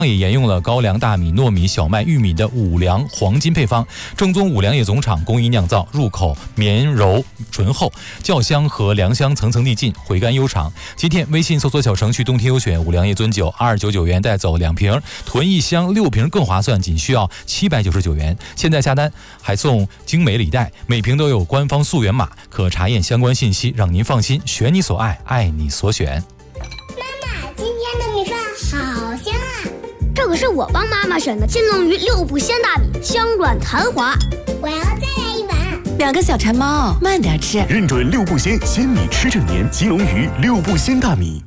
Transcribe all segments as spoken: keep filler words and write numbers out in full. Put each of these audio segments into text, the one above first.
也沿用了高粱、大米、糯米、小麦、玉米的五粮黄金配方，正宗五粮液总厂工艺酿造，入口绵柔醇厚，酵香和粮香层层递进，回甘悠长。今天微信搜索小程序冬天优选五粮液樽酒，二九九元带走两瓶，囤一箱六瓶更划算，仅需要七百九十九元。现在下单还送精美礼袋，每瓶都有官方溯源码，可查验相关信息，让您放心，选你所爱，爱你所选。 妈妈，今天的米饭好香啊！ 这可是我帮妈妈选的金龙鱼六步鲜大米，香软弹滑。 我要再来一碗。 两个小馋猫，慢点吃。 认准六步鲜，鲜米吃正年，金龙鱼六步鲜大米。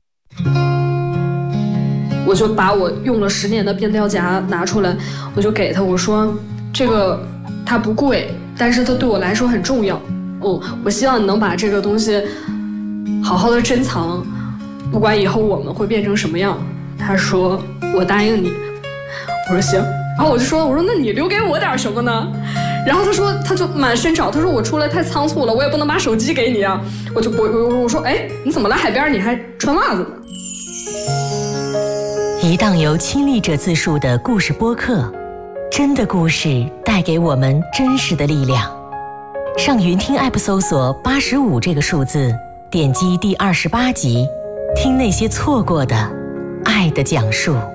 我就把我用了十年的变调夹拿出来，我就给他，我说这个它不贵，但是它对我来说很重要。哦，我希望你能把这个东西好好的珍藏，不管以后我们会变成什么样。他说我答应你。我说行。然后我就说我说那你留给我点什么呢？然后他说他就满身找，他说我出来太仓促了，我也不能把手机给你啊。我就我我我说哎，你怎么来海边你还穿袜子呢？ 一档由亲历者自述的故事播客，真的故事带给我们真实的力量。上云听 App 搜索八十五这个数字，点击第二十八集，听那些错过的爱的讲述。